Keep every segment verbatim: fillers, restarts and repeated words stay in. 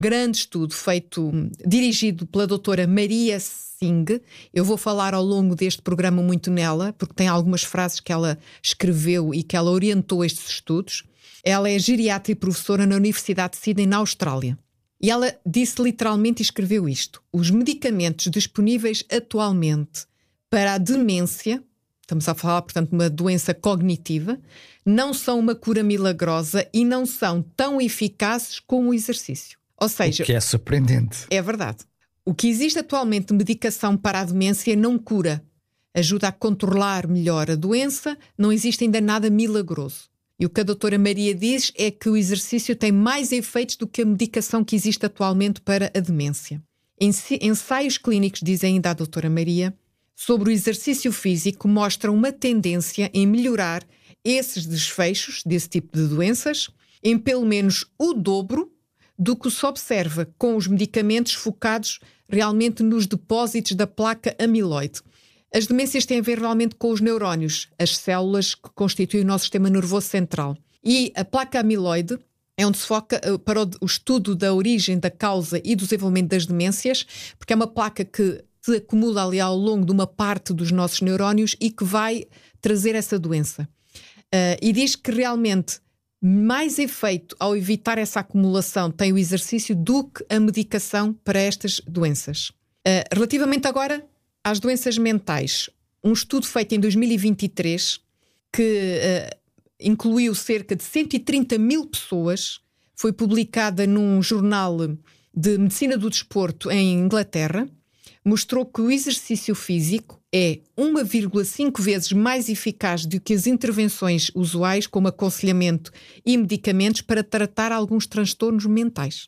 grande estudo feito, dirigido pela doutora Maria Singh. Eu vou falar ao longo deste programa muito nela, porque tem algumas frases que ela escreveu e que ela orientou estes estudos. Ela é geriatra e professora na Universidade de Sydney, na Austrália. E ela disse literalmente e escreveu isto: os medicamentos disponíveis atualmente para a demência, estamos a falar, portanto, de uma doença cognitiva, não são uma cura milagrosa e não são tão eficazes como o exercício. Ou seja, o que é surpreendente. É verdade. O que existe atualmente de medicação para a demência não cura. Ajuda a controlar melhor a doença, não existe ainda nada milagroso. E o que a doutora Maria diz é que o exercício tem mais efeitos do que a medicação que existe atualmente para a demência. Ensaios clínicos, diz ainda a doutora Maria, sobre o exercício físico mostram uma tendência em melhorar esses desfechos desse tipo de doenças em pelo menos o dobro do que se observa com os medicamentos focados realmente nos depósitos da placa amiloide. As demências têm a ver realmente com os neurónios, as células que constituem o nosso sistema nervoso central. E a placa amiloide é onde se foca para o estudo da origem, da causa e do desenvolvimento das demências, porque é uma placa que se acumula ali ao longo de uma parte dos nossos neurónios e que vai trazer essa doença. Uh, e diz que realmente mais efeito ao evitar essa acumulação tem o exercício do que a medicação para estas doenças. Uh, relativamente agora às doenças mentais, um estudo feito em dois mil e vinte e três que uh, incluiu cerca de cento e trinta mil pessoas, foi publicada num jornal de medicina do desporto em Inglaterra, mostrou que o exercício físico é uma vírgula cinco vezes mais eficaz do que as intervenções usuais, como aconselhamento e medicamentos, para tratar alguns transtornos mentais.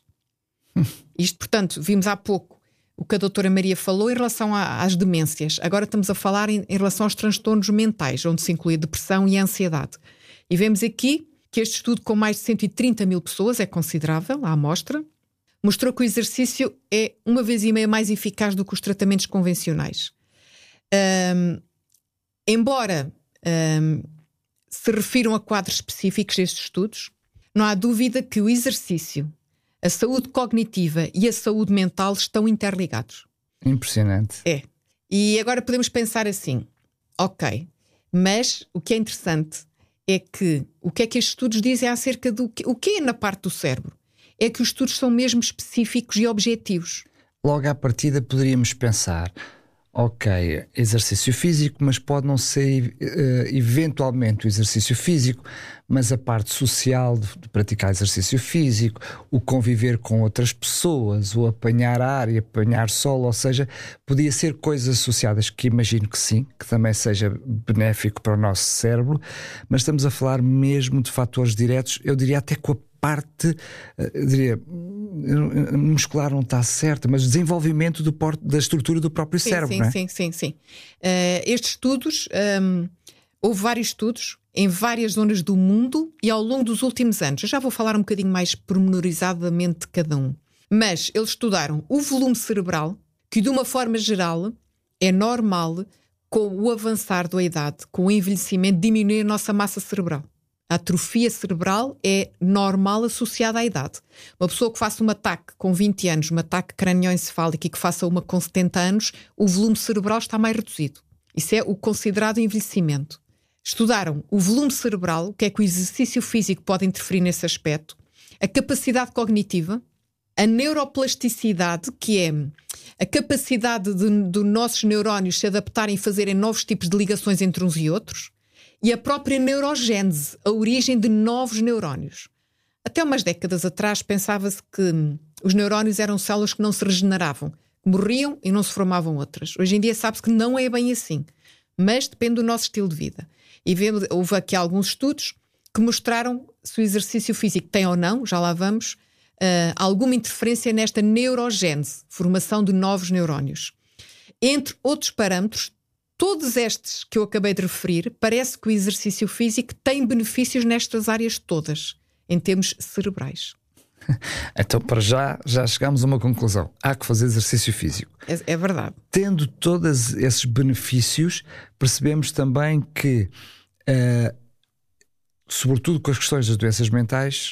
Isto, portanto, vimos há pouco o que a doutora Maria falou em relação a, às demências. Agora estamos a falar em, em relação aos transtornos mentais, onde se inclui a depressão e a ansiedade. E vemos aqui que este estudo, com mais de cento e trinta mil pessoas, é considerável, a amostra, mostrou que o exercício é uma vez e meia mais eficaz do que os tratamentos convencionais. Um, embora um, se refiram a quadros específicos destes estudos, não há dúvida que o exercício, a saúde cognitiva e a saúde mental estão interligados. Impressionante. É. E agora podemos pensar assim, ok, mas o que é interessante é que o que é que estes estudos dizem acerca do que, o que é na parte do cérebro? É que os estudos são mesmo específicos e objetivos. Logo à partida poderíamos pensar, ok, exercício físico, mas pode não ser uh, eventualmente o exercício físico, mas a parte social de, de praticar exercício físico, o conviver com outras pessoas, o apanhar ar e apanhar sol, ou seja, podia ser coisas associadas, que imagino que sim, que também seja benéfico para o nosso cérebro, mas estamos a falar mesmo de fatores diretos, eu diria até com a parte, eu diria, muscular não está certa, mas desenvolvimento do por, da estrutura do próprio sim, cérebro, sim, não é? Sim, sim, sim. Uh, estes estudos, um, houve vários estudos em várias zonas do mundo e ao longo dos últimos anos. Eu já vou falar um bocadinho mais pormenorizadamente de cada um. Mas eles estudaram o volume cerebral, que de uma forma geral é normal com o avançar da idade, com o envelhecimento, diminuir a nossa massa cerebral. A atrofia cerebral é normal associada à idade. Uma pessoa que faça um ataque com vinte anos, um ataque cranioencefálico, e que faça uma com setenta anos, o volume cerebral está mais reduzido. Isso é o considerado envelhecimento. Estudaram o volume cerebral, o que é que o exercício físico pode interferir nesse aspecto, a capacidade cognitiva, a neuroplasticidade, que é a capacidade de, de nossos neurónios se adaptarem e fazerem novos tipos de ligações entre uns e outros, e a própria neurogênese, a origem de novos neurónios. Até umas décadas atrás pensava-se que os neurónios eram células que não se regeneravam, que morriam e não se formavam outras. Hoje em dia sabe-se que não é bem assim, mas depende do nosso estilo de vida. E vemos, houve aqui alguns estudos que mostraram se o exercício físico tem ou não, já lá vamos, uh, alguma interferência nesta neurogênese, formação de novos neurónios. Entre outros parâmetros, todos estes que eu acabei de referir, parece que o exercício físico tem benefícios nestas áreas todas, em termos cerebrais. Então, para já, já chegamos a uma conclusão. Há que fazer exercício físico. É, é verdade. Tendo todos esses benefícios, percebemos também que, uh, sobretudo com as questões das doenças mentais,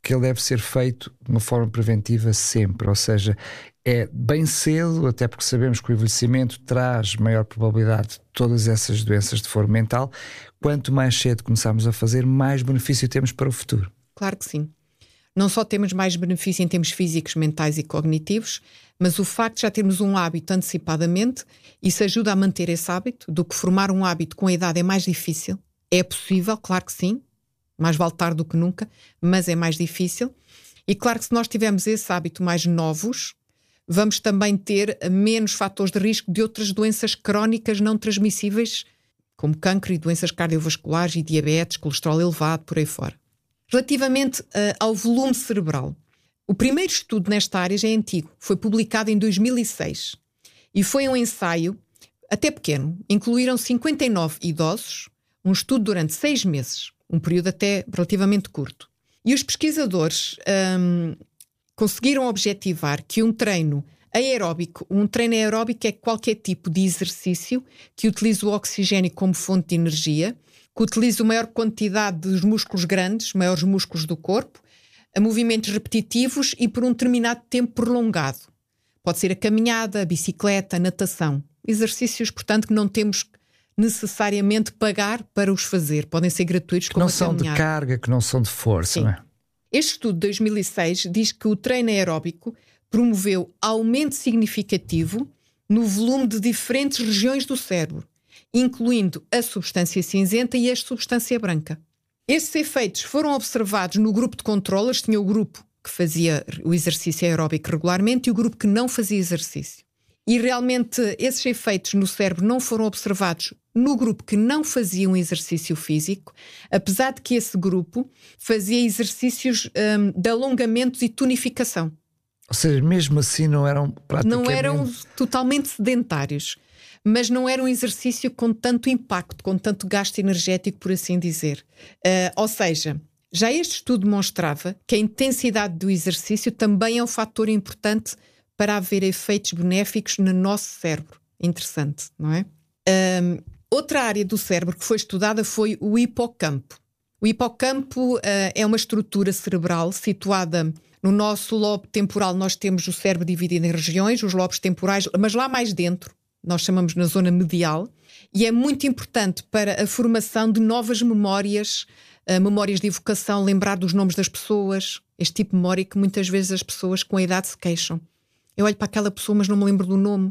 que ele deve ser feito de uma forma preventiva sempre, ou seja, é bem cedo, até porque sabemos que o envelhecimento traz maior probabilidade de todas essas doenças de foro mental. Quanto mais cedo começarmos a fazer, mais benefício temos para o futuro. Claro que sim. Não só temos mais benefício em termos físicos, mentais e cognitivos, mas o facto de já termos um hábito antecipadamente, isso ajuda a manter esse hábito, do que formar um hábito com a idade é mais difícil. É possível, claro que sim, mais vale tarde do que nunca, mas é mais difícil. E claro que se nós tivermos esse hábito mais novos, vamos também ter menos fatores de risco de outras doenças crónicas não transmissíveis, como cancro e doenças cardiovasculares e diabetes, colesterol elevado, por aí fora. Relativamente uh, ao volume cerebral, o primeiro estudo nesta área já é antigo, foi publicado em dois mil e seis e foi um ensaio até pequeno. Incluíram cinquenta e nove idosos, um estudo durante seis meses, um período até relativamente curto. E os pesquisadores um, conseguiram objetivar que um treino aeróbico, um treino aeróbico é qualquer tipo de exercício que utiliza o oxigênio como fonte de energia, que utiliza a maior quantidade dos músculos grandes, maiores músculos do corpo, a movimentos repetitivos e por um determinado tempo prolongado. Pode ser a caminhada, a bicicleta, a natação. Exercícios, portanto, que não temos necessariamente pagar para os fazer. Podem ser gratuitos, como a caminhada. Que não são de carga, que não são de força, não é? Este estudo de dois mil e seis diz que o treino aeróbico promoveu aumento significativo no volume de diferentes regiões do cérebro, incluindo a substância cinzenta e a substância branca. Esses efeitos foram observados no grupo de controles. Tinha o grupo que fazia o exercício aeróbico regularmente e o grupo que não fazia exercício. E realmente esses efeitos no cérebro não foram observados no grupo que não fazia um exercício físico, apesar de que esse grupo fazia exercícios um, de alongamentos e tonificação. Ou seja, mesmo assim não eram praticamente... Não eram totalmente sedentários, mas não era um exercício com tanto impacto, com tanto gasto energético, por assim dizer. Uh, ou seja, já este estudo demonstrava que a intensidade do exercício também é um fator importante para haver efeitos benéficos no nosso cérebro. Interessante, não é? Um, outra área do cérebro que foi estudada foi o hipocampo. O hipocampo uh, é uma estrutura cerebral situada no nosso lobo temporal. Nós temos o cérebro dividido em regiões, os lobos temporais, mas lá mais dentro, nós chamamos na zona medial, e é muito importante para a formação de novas memórias, uh, memórias de evocação, lembrar dos nomes das pessoas, este tipo de memória que muitas vezes as pessoas com a idade se queixam. Eu olho para aquela pessoa, mas não me lembro do nome.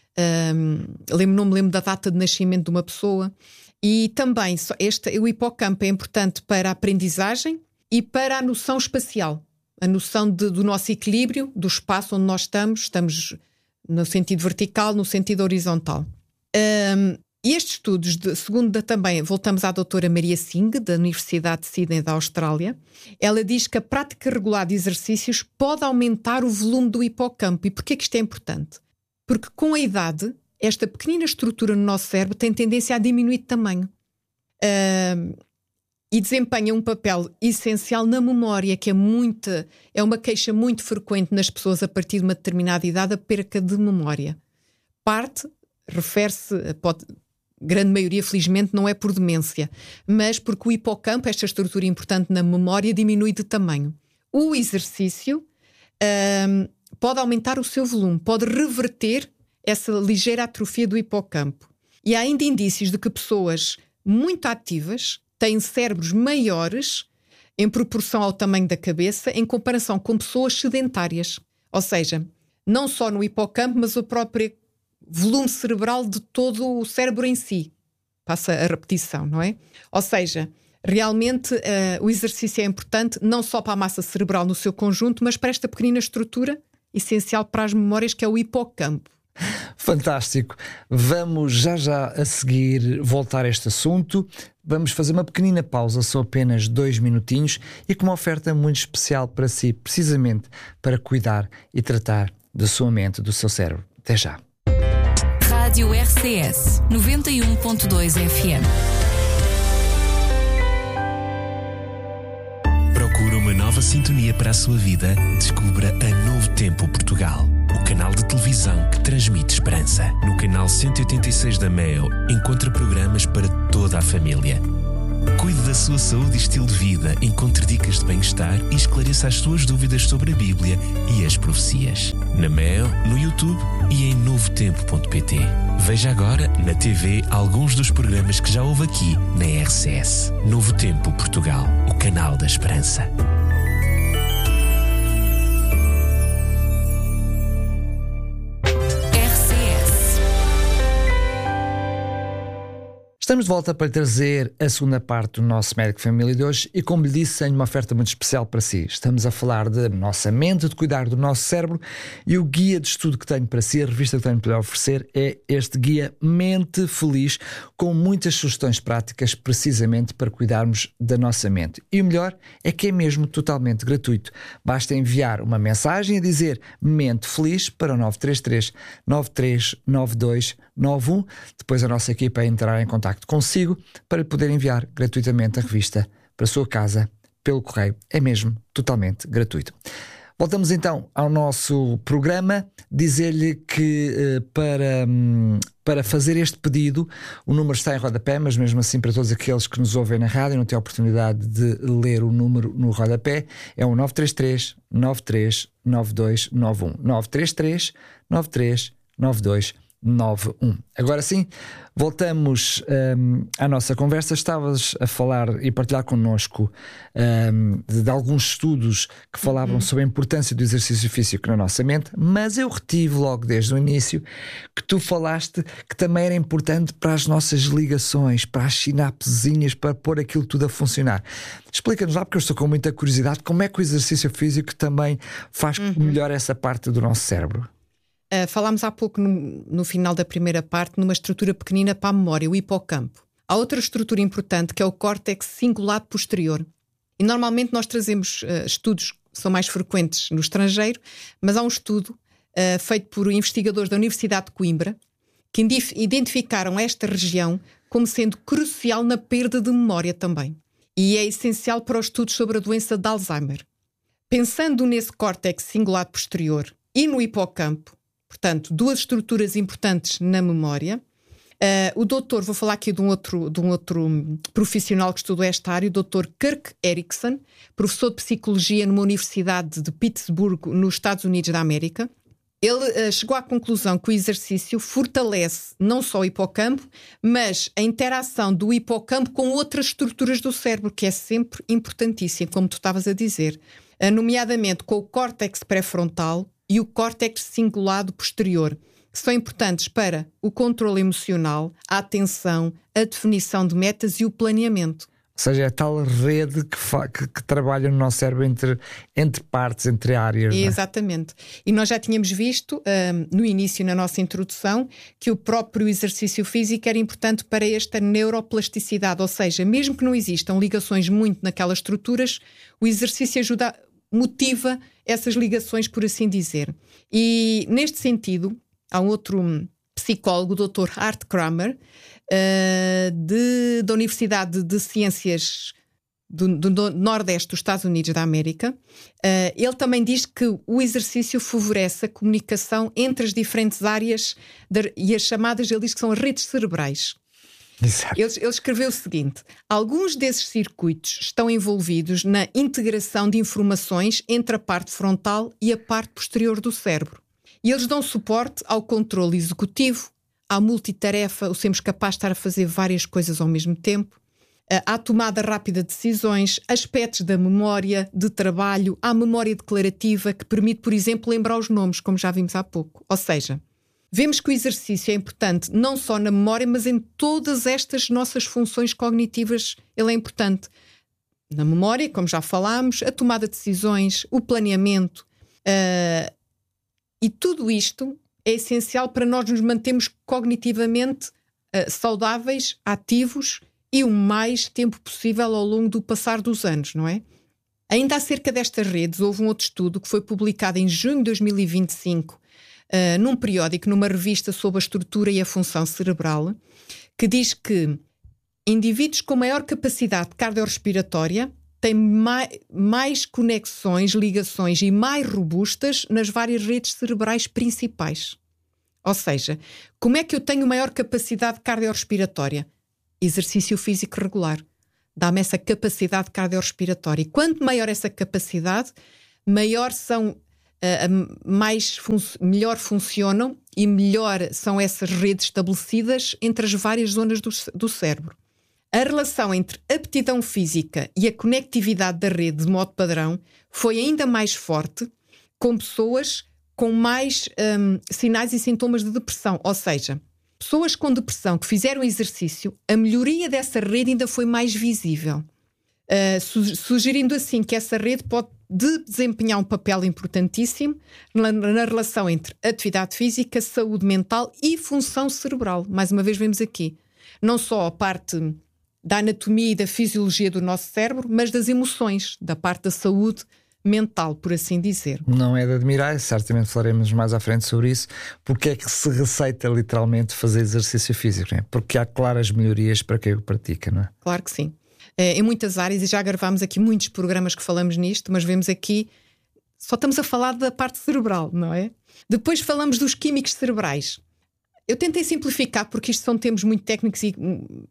Um, lembro, não me lembro da data de nascimento de uma pessoa. E também este, o hipocampo é importante para a aprendizagem e para a noção espacial. A noção de, do nosso equilíbrio, do espaço onde nós estamos. Estamos no sentido vertical, no sentido horizontal. Um, e estes estudos, de, segundo também, voltamos à doutora Maria Singh, da Universidade de Sydney, da Austrália, ela diz que a prática regular de exercícios pode aumentar o volume do hipocampo. E porquê que isto é importante? Porque com a idade, esta pequenina estrutura no nosso cérebro tem tendência a diminuir de tamanho. Uh, e desempenha um papel essencial na memória, que é, muita, é uma queixa muito frequente nas pessoas a partir de uma determinada idade, a perca de memória. Parte, refere-se, pode... grande maioria, felizmente, não é por demência, mas porque o hipocampo, esta estrutura importante na memória, diminui de tamanho. O exercício um, pode aumentar o seu volume, pode reverter essa ligeira atrofia do hipocampo. E há ainda indícios de que pessoas muito ativas têm cérebros maiores em proporção ao tamanho da cabeça em comparação com pessoas sedentárias. Ou seja, não só no hipocampo, mas o próprio volume cerebral de todo o cérebro em si. Passa a repetição, não é? Ou seja, realmente uh, o exercício é importante não só para a massa cerebral no seu conjunto, mas para esta pequenina estrutura essencial para as memórias, que é o hipocampo. Fantástico. Vamos já já a seguir voltar a este assunto. Vamos fazer uma pequenina pausa, só apenas dois minutinhos, e com uma oferta muito especial para si, precisamente para cuidar e tratar da sua mente, do seu cérebro. Até já. Rádio R C S noventa e um ponto dois F M. Procura uma nova sintonia para a sua vida? Descubra a Novo Tempo Portugal, o canal de televisão que transmite esperança. No canal cento e oitenta e seis da Meo, encontra programas para toda a família. Cuide da sua saúde e estilo de vida, encontre dicas de bem-estar e esclareça as suas dúvidas sobre a Bíblia e as profecias. Na Mel, no YouTube e em novo tempo ponto pt. Veja agora na T V alguns dos programas que já houve aqui na R C S. Novo Tempo Portugal, o canal da esperança. Estamos de volta para lhe trazer a segunda parte do nosso Médico de Família de hoje e, como lhe disse, tenho uma oferta muito especial para si. Estamos a falar da nossa mente, de cuidar do nosso cérebro, e o guia de estudo que tenho para si, a revista que tenho para lhe oferecer, é este guia Mente Feliz, com muitas sugestões práticas precisamente para cuidarmos da nossa mente. E o melhor é que é mesmo totalmente gratuito. Basta enviar uma mensagem a dizer Mente Feliz para o nove três três, nove três nove dois nove um. Depois a nossa equipa entrará em contacto consigo para lhe poder enviar gratuitamente a revista para a sua casa pelo correio. É mesmo totalmente gratuito. Voltamos então ao nosso programa. Dizer-lhe que para, para fazer este pedido, o número está em rodapé, mas mesmo assim, para todos aqueles que nos ouvem na rádio e não têm a oportunidade de ler o número no rodapé, é o nove três três, nove três nove dois nove um. nove três três, nove três nove dois nove um. Agora sim, voltamos um, à nossa conversa. Estavas a falar e partilhar connosco um, de, de alguns estudos que falavam uhum. sobre a importância do exercício físico na nossa mente, mas eu retive logo desde o início que tu falaste que também era importante para as nossas ligações, para as sinapsezinhas, para pôr aquilo tudo a funcionar. Explica-nos lá, porque eu estou com muita curiosidade, como é que o exercício físico também faz uhum. melhor essa parte do nosso cérebro? Uh, falámos há pouco, no, no final da primeira parte, numa estrutura pequenina para a memória, o hipocampo. Há outra estrutura importante, que é o córtex cingulado posterior. E normalmente nós trazemos uh, estudos que são mais frequentes no estrangeiro, mas há um estudo uh, feito por investigadores da Universidade de Coimbra que identificaram esta região como sendo crucial na perda de memória também. E é essencial para os estudos sobre a doença de Alzheimer. Pensando nesse córtex cingulado posterior e no hipocampo, portanto, duas estruturas importantes na memória. Uh, o doutor, vou falar aqui de um, outro, de um outro profissional que estudou esta área, o doutor Kirk Erickson, professor de Psicologia numa universidade de Pittsburgh, nos Estados Unidos da América. Ele uh, chegou à conclusão que o exercício fortalece não só o hipocampo, mas a interação do hipocampo com outras estruturas do cérebro, que é sempre importantíssimo, como tu estavas a dizer, uh, nomeadamente com o córtex pré-frontal e o córtex cingulado posterior, que são importantes para o controle emocional, a atenção, a definição de metas e o planeamento. Ou seja, é a tal rede que, fa- que, que trabalha no nosso cérebro entre, entre partes, entre áreas. Exatamente. Não é? E nós já tínhamos visto, um, no início, na nossa introdução, que o próprio exercício físico era importante para esta neuroplasticidade, ou seja, mesmo que não existam ligações muito naquelas estruturas, o exercício ajuda, motiva essas ligações, por assim dizer. E, neste sentido, há um outro psicólogo, o doutor Art Kramer, uh, de, da Universidade de Ciências do, do Nordeste dos Estados Unidos da América. Uh, ele também diz que o exercício favorece a comunicação entre as diferentes áreas de, e as chamadas, ele diz que são as redes cerebrais. Ele, ele escreveu o seguinte: alguns desses circuitos estão envolvidos na integração de informações entre a parte frontal e a parte posterior do cérebro. E eles dão suporte ao controle executivo, à multitarefa, o sermos capazes de estar a fazer várias coisas ao mesmo tempo, à tomada rápida de decisões, aspectos da memória, de trabalho, à memória declarativa, que permite, por exemplo, lembrar os nomes, como já vimos há pouco. Ou seja, vemos que o exercício é importante não só na memória, mas em todas estas nossas funções cognitivas. Ele é importante na memória, como já falámos, a tomada de decisões, o planeamento. Uh, e tudo isto é essencial para nós nos mantermos cognitivamente uh, saudáveis, ativos e o mais tempo possível ao longo do passar dos anos, não é? Ainda acerca destas redes, houve um outro estudo que foi publicado em junho de dois mil e vinte e cinco, Uh, num periódico, numa revista sobre a estrutura e a função cerebral, que diz que indivíduos com maior capacidade cardiorrespiratória têm mai, mais conexões, ligações e mais robustas nas várias redes cerebrais principais. Ou seja, como é que eu tenho maior capacidade cardiorrespiratória? Exercício físico regular. dá-me essa capacidade cardiorrespiratória. E quanto maior essa capacidade, maior são, uh, mais fun- melhor funcionam e melhor são essas redes estabelecidas entre as várias zonas do, do cérebro. A relação entre aptidão física e a conectividade da rede de modo padrão foi ainda mais forte com pessoas com mais um, sinais e sintomas de depressão. Ou seja, pessoas com depressão que fizeram exercício, a melhoria dessa rede ainda foi mais visível, uh, su- sugerindo assim que essa rede pode de desempenhar um papel importantíssimo na, na relação entre atividade física, saúde mental e função cerebral. Mais uma vez vemos aqui, não só a parte da anatomia e da fisiologia do nosso cérebro, mas das emoções, da parte da saúde mental, por assim dizer. Não é de admirar, certamente falaremos mais à frente sobre isso. Porque é que se receita literalmente fazer exercício físico? Não é? Porque há claras melhorias para quem o pratica, não é? Claro que sim. É, em muitas áreas, e já gravámos aqui muitos programas que falamos nisto, mas vemos aqui, só estamos a falar da parte cerebral, não é? Depois falamos dos químicos cerebrais. Eu tentei simplificar porque isto são termos muito técnicos, e,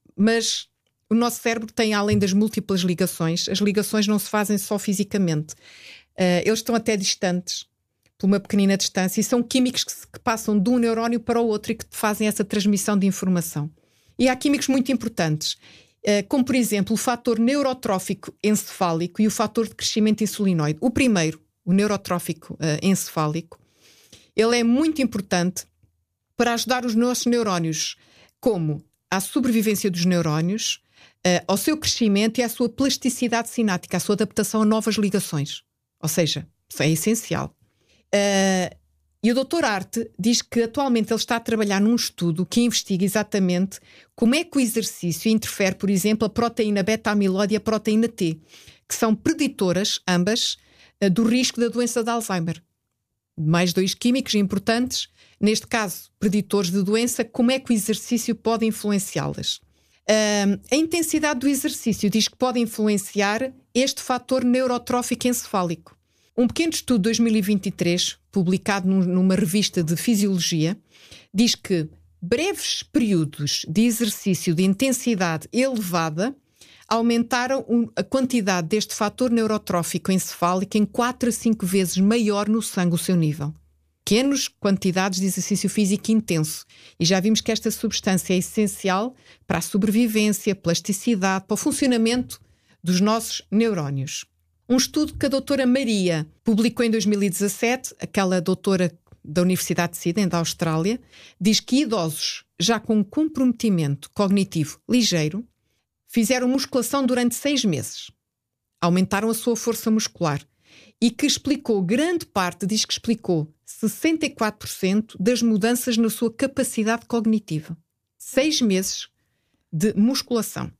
mas o nosso cérebro tem, além das múltiplas ligações, as ligações não se fazem só fisicamente. Uh, eles estão até distantes, por uma pequenina distância, e são químicos que, se, que passam de um neurónio para o outro e que fazem essa transmissão de informação. E há químicos muito importantes, uh, como por exemplo o fator neurotrófico encefálico e o fator de crescimento insulinoide. O primeiro, o neurotrófico uh, encefálico, ele é muito importante para ajudar os nossos neurónios, como à sobrevivência dos neurónios, uh, ao seu crescimento e à sua plasticidade sináptica, à sua adaptação a novas ligações. Ou seja, isso é essencial. Uh, e o doutor Arte diz que atualmente ele está a trabalhar num estudo que investiga exatamente como é que o exercício interfere, por exemplo, a proteína beta-amiloide e a proteína T, que são preditoras, ambas, uh, do risco da doença de Alzheimer. Mais dois químicos importantes, neste caso, preditores de doença, como é que o exercício pode influenciá-las? Uh, a intensidade do exercício diz que pode influenciar este fator neurotrófico encefálico. Um pequeno estudo de dois mil e vinte e três, publicado num, numa revista de fisiologia, diz que breves períodos de exercício de intensidade elevada aumentaram a quantidade deste fator neurotrófico encefálico em quatro a cinco vezes maior no sangue, o seu nível. Pequenas quantidades de exercício físico intenso. E já vimos que esta substância é essencial para a sobrevivência, plasticidade, para o funcionamento dos nossos neurónios. Um estudo que a doutora Maria publicou em dois mil e dezassete, aquela doutora da Universidade de Sydney, da Austrália, diz que idosos já com comprometimento cognitivo ligeiro fizeram musculação durante seis meses. Aumentaram a sua força muscular. E que explicou, grande parte diz que explicou sessenta e quatro por cento das mudanças na sua capacidade cognitiva. Seis meses de musculação.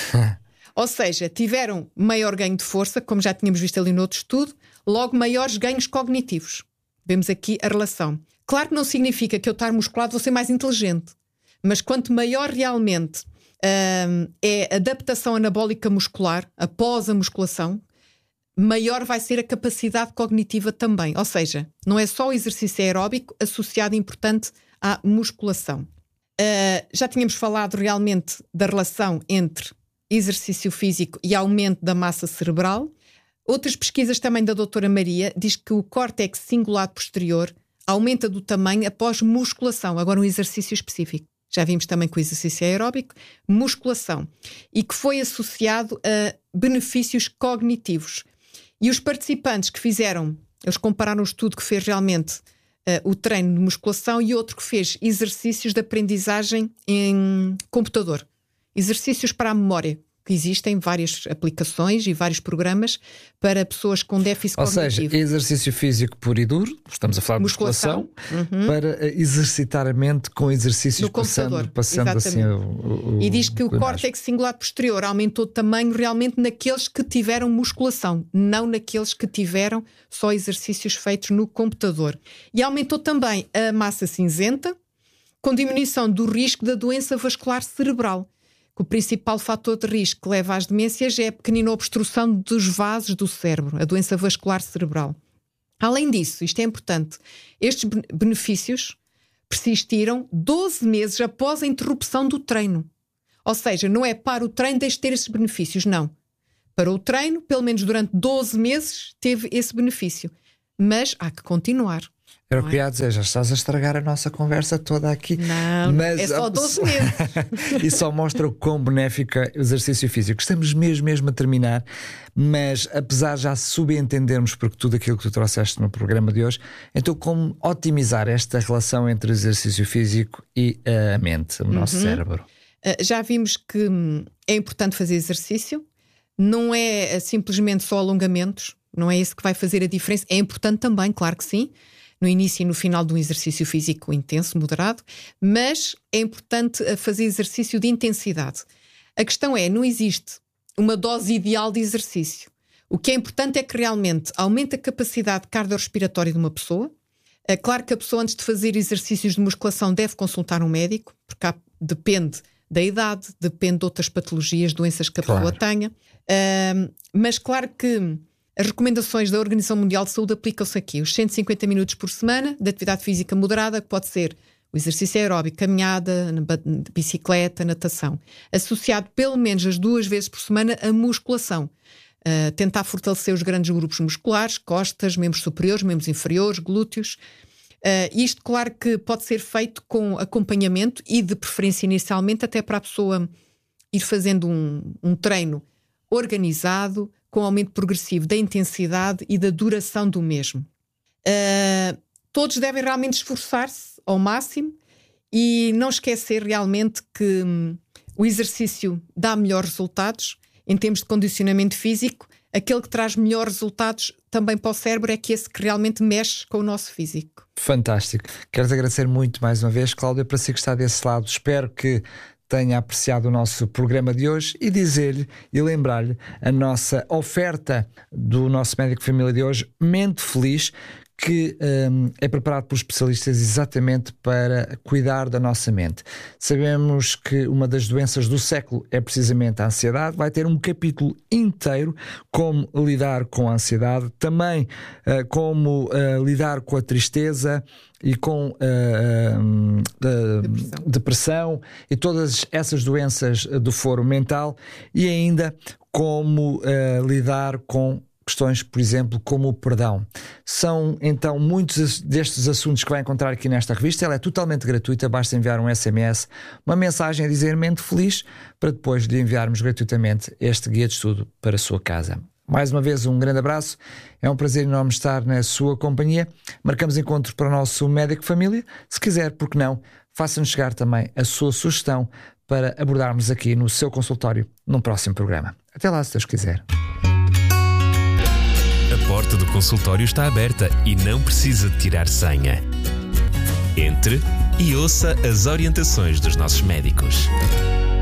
Ou seja, tiveram maior ganho de força, como já tínhamos visto ali no outro estudo, logo maiores ganhos cognitivos. Vemos aqui a relação. Claro que não significa que eu estar musculado vou ser mais inteligente, mas quanto maior realmente hum, é a adaptação anabólica muscular após a musculação, maior vai ser a capacidade cognitiva também. Ou seja, não é só o exercício aeróbico associado importante à musculação. Uh, já tínhamos falado realmente da relação entre exercício físico e aumento da massa cerebral. Outras pesquisas também da doutora Maria diz que o córtex cingulado posterior aumenta do tamanho após musculação. Agora um exercício específico. Já vimos também que o exercício aeróbico, musculação. E que foi associado a benefícios cognitivos. E os participantes que fizeram, eles compararam o estudo que fez realmente uh, o treino de musculação e outro que fez exercícios de aprendizagem em computador. Exercícios para a memória, que existem várias aplicações e vários programas para pessoas com déficit Ou cognitivo. seja, exercício físico puro e duro, estamos a falar de musculação, musculação uhum. para exercitar a mente com exercícios no passando, computador, passando assim o, o, E diz que o, o córtex cingulado posterior aumentou de tamanho realmente naqueles que tiveram musculação, não naqueles que tiveram só exercícios feitos no computador. E aumentou também a massa cinzenta, com diminuição do risco da doença vascular cerebral. Que o principal fator de risco que leva às demências é a pequenina obstrução dos vasos do cérebro, a doença vascular cerebral. Além disso, isto é importante, estes benefícios persistiram doze meses após a interrupção do treino. Ou seja, não é para o treino deixe de ter esses benefícios, não. Para o treino, pelo menos durante doze meses, teve esse benefício. Mas há que continuar. Era o que eu ia dizer, já estás a estragar a nossa conversa toda aqui. Não, mas, é só doze meses. E só mostra o quão benéfico é o exercício físico. Estamos mesmo, mesmo a terminar, mas apesar de já subentendermos por tudo aquilo que tu trouxeste no programa de hoje, então como otimizar esta relação entre o exercício físico e a mente, o nosso uhum. cérebro? Uh, já vimos que hum, é importante fazer exercício, não é uh, simplesmente só alongamentos, não é isso que vai fazer a diferença. É importante também, claro que sim, no início e no final de um exercício físico intenso, moderado, mas é importante fazer exercício de intensidade. A questão é, não existe uma dose ideal de exercício. O que é importante é que realmente aumente a capacidade cardiorrespiratória de uma pessoa. É claro que a pessoa, antes de fazer exercícios de musculação, deve consultar um médico, porque há, depende da idade, depende de outras patologias, doenças que a claro. pessoa tenha. Uh, mas claro que as recomendações da Organização Mundial de Saúde aplicam-se aqui. Os cento e cinquenta minutos por semana de atividade física moderada, que pode ser o exercício aeróbico, caminhada, bicicleta, natação, associado pelo menos as duas vezes por semana a musculação. Uh, tentar fortalecer os grandes grupos musculares, costas, membros superiores, membros inferiores, glúteos. Uh, isto, claro que pode ser feito com acompanhamento e, de preferência inicialmente, até para a pessoa ir fazendo um, um treino organizado, com aumento progressivo da intensidade e da duração do mesmo. Uh, todos devem realmente esforçar-se ao máximo e não esquecer realmente que hum, o exercício dá melhores resultados em termos de condicionamento físico. Aquele que traz melhores resultados também para o cérebro é que esse que realmente mexe com o nosso físico. Fantástico. Quero-te agradecer muito mais uma vez, Cláudia, para si que está desse lado. Espero que tenha apreciado o nosso programa de hoje e dizer-lhe e lembrar-lhe a nossa oferta do nosso médico de família de hoje, Mente Feliz, que um, é preparado por especialistas exatamente para cuidar da nossa mente. Sabemos que uma das doenças do século é precisamente a ansiedade. Vai ter um capítulo inteiro como lidar com a ansiedade, também uh, como uh, lidar com a tristeza e com uh, uh, uh, depressão. depressão e todas essas doenças do foro mental, e ainda como uh, lidar com questões, por exemplo, como o perdão. São então muitos destes assuntos que vai encontrar aqui nesta revista. Ela é totalmente gratuita, basta enviar um S M S, uma mensagem a dizer Mente Feliz, para depois lhe enviarmos gratuitamente este guia de estudo para a sua casa. Mais uma vez, um grande abraço, é um prazer enorme estar na sua companhia. Marcamos encontro para o nosso médico de família. Se quiser, por que não, faça-nos chegar também a sua sugestão para abordarmos aqui no seu consultório num próximo programa. Até lá, se Deus quiser. A porta do consultório está aberta e não precisa de tirar senha. Entre e ouça as orientações dos nossos médicos.